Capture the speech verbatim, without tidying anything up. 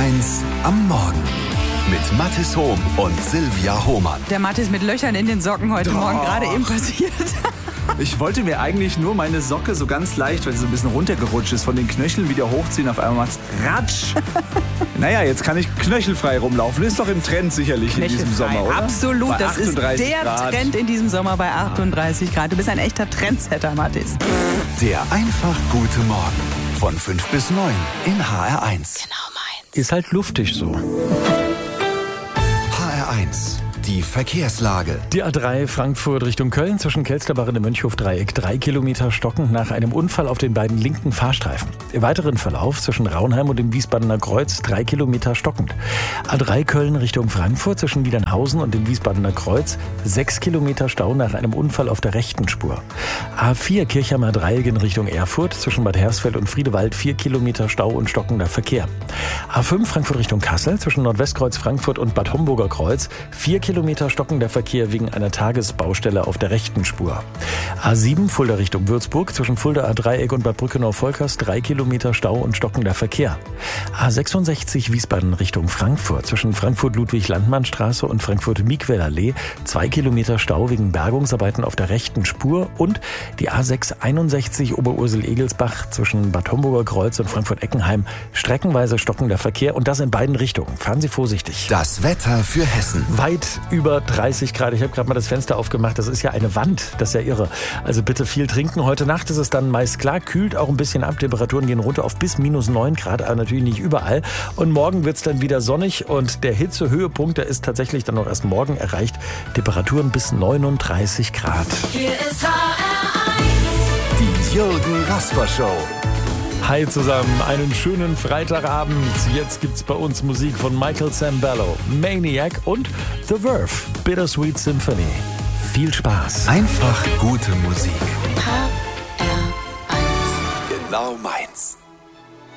eins am Morgen mit Mathis Hohm und Silvia Hohmann. Der Mathis mit Löchern in den Socken heute Doch. Morgen gerade eben passiert. Ich wollte mir eigentlich nur meine Socke so ganz leicht, weil sie so ein bisschen runtergerutscht ist, von den Knöcheln wieder hochziehen. Auf einmal macht's ratsch. Naja, jetzt kann ich knöchelfrei rumlaufen. Ist doch im Trend sicherlich in diesem Sommer, oder? Absolut, Bei das ist achtunddreißig der Grad. Trend in diesem Sommer bei achtunddreißig Grad. Du bist ein echter Trendsetter, Mathis. Der einfach gute Morgen von fünf bis neun in H R eins. Genau meins. Ist halt luftig so. H R eins, die Verkehrslage. Die A drei Frankfurt Richtung Köln zwischen Kelsterbach und dem Mönchhof-Dreieck. Drei Kilometer stockend nach einem Unfall auf den beiden linken Fahrstreifen. Im weiteren Verlauf zwischen Raunheim und dem Wiesbadener Kreuz drei Kilometer stockend. A drei Köln Richtung Frankfurt zwischen Niedernhausen und dem Wiesbadener Kreuz. Sechs Kilometer Stau nach einem Unfall auf der rechten Spur. A vier Kirchheimer Dreieck in Richtung Erfurt zwischen Bad Hersfeld und Friedewald. Vier Kilometer Stau und stockender Verkehr. A fünf Frankfurt Richtung Kassel zwischen Nordwestkreuz Frankfurt und Bad Homburger Kreuz. Vier Kilometer stockender Verkehr wegen einer Tagesbaustelle auf der rechten Spur. A sieben Fulda Richtung Würzburg zwischen Fulda A Dreieck und Bad Brückenau-Volkers. Drei Kilometer Stau und stockender Verkehr. A sechsundsechzig Wiesbaden Richtung Frankfurt zwischen Frankfurt-Ludwig-Landmann-Straße und Frankfurt-Miquel-Allee. Zwei Kilometer Stau wegen Bergungsarbeiten auf der rechten Spur. Und die A sechs einundsechzig Oberursel-Egelsbach zwischen Bad Homburger Kreuz und Frankfurt-Eckenheim. Streckenweise stockender Verkehr und das in beiden Richtungen. Fahren Sie vorsichtig. Das Wetter für Hessen. Weit über dreißig Grad. Ich habe gerade mal das Fenster aufgemacht. Das ist ja eine Wand. Das ist ja irre. Also bitte viel trinken. Heute Nacht ist es dann meist klar. Kühlt auch ein bisschen ab. Temperaturen gehen runter auf bis minus neun Grad. Aber natürlich nicht überall. Und morgen wird es dann wieder sonnig. Und der Hitzehöhepunkt, der ist tatsächlich dann noch erst morgen erreicht. Temperaturen bis neununddreißig Grad. Hier ist H R eins. Die Jürgen Rasper Show. Hi zusammen, einen schönen Freitagabend. Jetzt gibt's bei uns Musik von Michael Sambello, Maniac und The Verve, Bittersweet Symphony. Viel Spaß. Einfach gute Musik. H R eins. Genau meins.